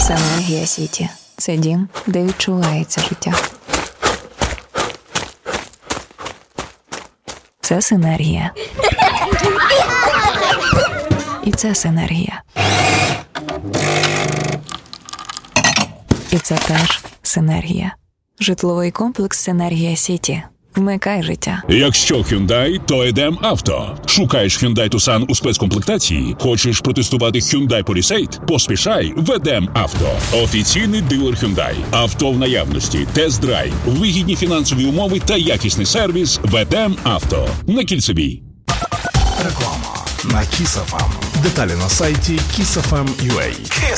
Синергія Сіті – це дім, де відчувається життя. Це синергія. І це синергія. І це теж синергія. Житловий комплекс «Синергія Сіті». Вмикай життя. Якщо Hyundai, то Edem Auto. Шукаєш Hyundai Tucson у спецкомплектації? Хочеш протестувати Hyundai Palisade? Поспішай в Edem Auto. Офіційний дилер Hyundai. Авто в наявності, тест-драйв, вигідні фінансові умови та якісний сервіс в Edem Auto. На Кільцевій. Реклама на Kiss FM. Деталі на сайті kissfm.ua.